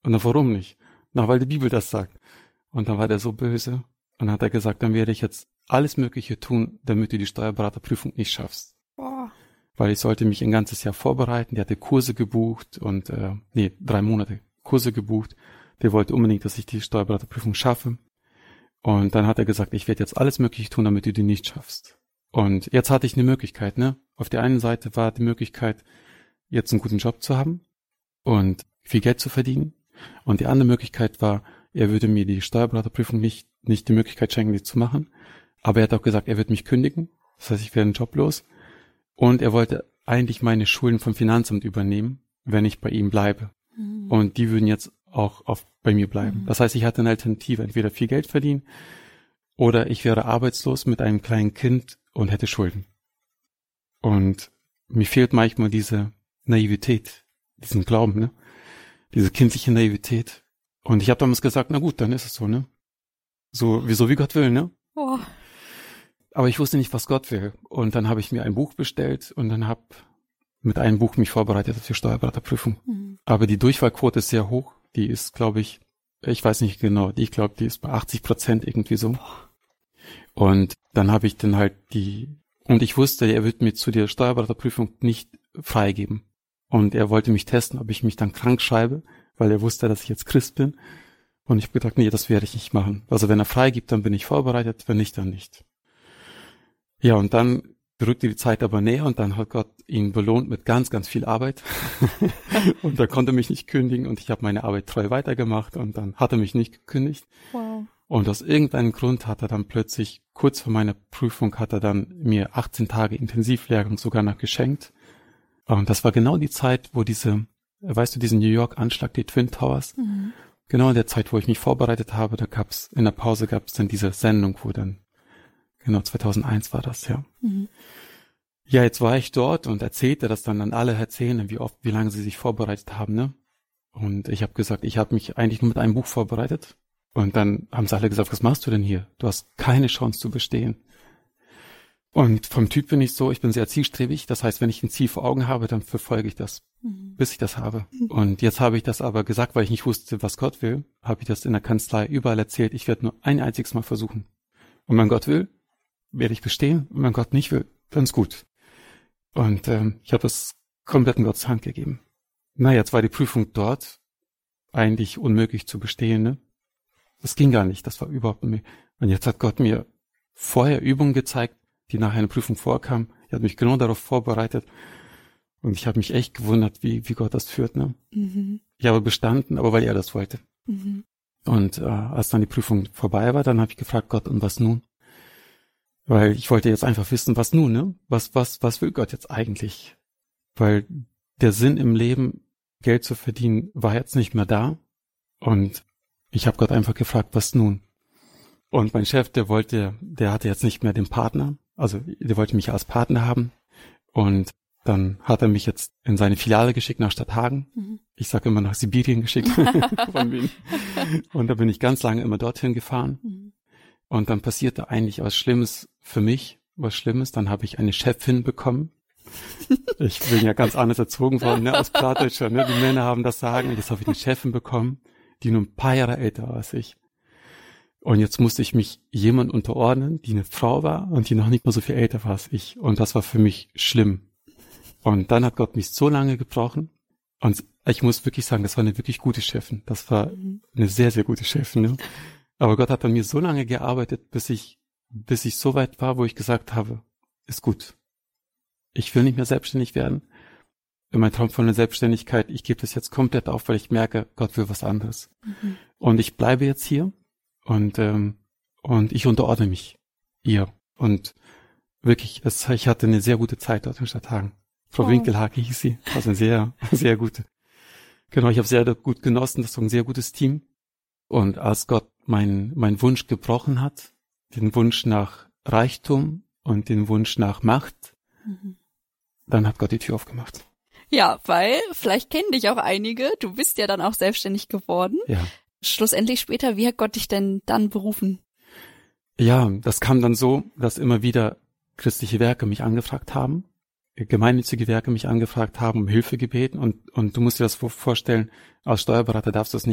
Und dann, warum nicht? Na, weil die Bibel das sagt. Und dann war der so böse. Und dann hat er gesagt, dann werde ich jetzt alles Mögliche tun, damit du die Steuerberaterprüfung nicht schaffst. Boah. Weil ich sollte mich ein ganzes Jahr vorbereiten. Der hatte Kurse gebucht und 3 Monate Kurse gebucht. Der wollte unbedingt, dass ich die Steuerberaterprüfung schaffe. Und dann hat er gesagt, ich werde jetzt alles Mögliche tun, damit du die nicht schaffst. Und jetzt hatte ich eine Möglichkeit, ne? Auf der einen Seite war die Möglichkeit, jetzt einen guten Job zu haben und viel Geld zu verdienen. Und die andere Möglichkeit war, er würde mir die Steuerberaterprüfung nicht die Möglichkeit schenken, die zu machen. Aber er hat auch gesagt, er wird mich kündigen. Das heißt, ich werde joblos. Und er wollte eigentlich meine Schulden vom Finanzamt übernehmen, wenn ich bei ihm bleibe. Mhm. Und die würden jetzt auch bei mir bleiben. Mhm. Das heißt, ich hatte eine Alternative, entweder viel Geld verdienen oder ich wäre arbeitslos mit einem kleinen Kind und hätte Schulden. Und mir fehlt manchmal diese Naivität, diesen Glauben, ne? Diese kindliche Naivität. Und ich habe damals gesagt, na gut, dann ist es so, ne? So wie Gott will, ne? Boah. Aber ich wusste nicht, was Gott will. Und dann habe ich mir ein Buch bestellt und dann habe mit einem Buch mich vorbereitet auf die Steuerberaterprüfung. Mhm. Aber die Durchfallquote ist sehr hoch. Die ist, glaube ich weiß nicht genau, ich glaube, die ist bei 80% irgendwie so. Und dann habe ich dann halt und ich wusste, er wird mir zu der Steuerberaterprüfung nicht freigeben. Und er wollte mich testen, ob ich mich dann krank schreibe, weil er wusste, dass ich jetzt Christ bin. Und ich habe gedacht, nee, das werde ich nicht machen. Also wenn er freigibt, dann bin ich vorbereitet, wenn nicht, dann nicht. Ja, und dann rückte die Zeit aber näher und dann hat Gott ihn belohnt mit ganz, ganz viel Arbeit. Und er konnte mich nicht kündigen und ich habe meine Arbeit treu weitergemacht und dann hat er mich nicht gekündigt. Wow. Und aus irgendeinem Grund hat er dann plötzlich, kurz vor meiner Prüfung, hat er dann mir 18 Tage Intensivlehrgang sogar noch geschenkt. Und das war genau die Zeit, wo diesen New York-Anschlag, die Twin Towers, genau in der Zeit, wo ich mich vorbereitet habe, in der Pause gab's dann diese Sendung, wo dann, genau 2001 war das, ja. Mhm. Ja, jetzt war ich dort und erzählte das dann an alle erzählen, wie lange sie sich vorbereitet haben, ne? Und ich habe gesagt, ich habe mich eigentlich nur mit einem Buch vorbereitet. Und dann haben sie alle gesagt, was machst du denn hier? Du hast keine Chance zu bestehen. Und vom Typ bin ich so, ich bin sehr zielstrebig. Das heißt, wenn ich ein Ziel vor Augen habe, dann verfolge ich das, bis ich das habe. Und jetzt habe ich das aber gesagt, weil ich nicht wusste, was Gott will, habe ich das in der Kanzlei überall erzählt. Ich werde nur ein einziges Mal versuchen. Und wenn Gott will, werde ich bestehen. Und wenn Gott nicht will, dann ist gut. Und ich habe das komplett in Gottes Hand gegeben. Na, jetzt war die Prüfung dort eigentlich unmöglich zu bestehen, ne? Das ging gar nicht, das war überhaupt nicht. Und jetzt hat Gott mir vorher Übungen gezeigt, die nach einer Prüfung vorkamen. Er hat mich genau darauf vorbereitet. Und ich habe mich echt gewundert, wie Gott das führt, ne? Mhm. Ich habe bestanden, aber weil er das wollte. Mhm. Und als dann die Prüfung vorbei war, dann habe ich gefragt, Gott, und was nun? Weil ich wollte jetzt einfach wissen, was nun, ne? Was will Gott jetzt eigentlich? Weil der Sinn im Leben, Geld zu verdienen, war jetzt nicht mehr da. Und ich habe Gott einfach gefragt, was nun? Und mein Chef, der hatte jetzt nicht mehr den Partner, also der wollte mich als Partner haben. Und dann hat er mich jetzt in seine Filiale geschickt nach Stadthagen. Mhm. Ich sage immer nach Sibirien geschickt. Von Wien. Und da bin ich ganz lange immer dorthin gefahren. Mhm. Und dann passierte eigentlich was Schlimmes für mich, Dann habe ich eine Chefin bekommen. Ich bin ja ganz anders erzogen worden, ne, als Plattdeutscher, ne? Die Männer haben das Sagen. Und jetzt habe ich eine Chefin bekommen, die nur ein paar Jahre älter war als ich. Und jetzt musste ich mich jemand unterordnen, die eine Frau war und die noch nicht mal so viel älter war als ich. Und das war für mich schlimm. Und dann hat Gott mich so lange gebrochen. Und ich muss wirklich sagen, das war eine wirklich gute Chefin. Das war eine sehr, sehr gute Chefin. Ne? Aber Gott hat an mir so lange gearbeitet, bis ich so weit war, wo ich gesagt habe, ist gut. Ich will nicht mehr selbstständig werden. Mein Traum von der Selbstständigkeit, ich gebe das jetzt komplett auf, weil ich merke, Gott will was anderes. Mhm. Und ich bleibe jetzt hier und ich unterordne mich ihr. Und wirklich, ich hatte eine sehr gute Zeit dort in Stadthagen. Frau Winkelhake hieß sie, also eine sehr, sehr gute. Genau, ich habe sehr gut genossen, das war ein sehr gutes Team. Und als Gott mein Wunsch gebrochen hat, den Wunsch nach Reichtum und den Wunsch nach Macht, dann hat Gott die Tür aufgemacht. Ja, weil vielleicht kennen dich auch einige. Du bist ja dann auch selbstständig geworden. Ja. Schlussendlich später, wie hat Gott dich denn dann berufen? Ja, das kam dann so, dass immer wieder christliche Werke mich angefragt haben, gemeinnützige Werke mich angefragt haben, um Hilfe gebeten. Und du musst dir das vorstellen, als Steuerberater darfst du es nicht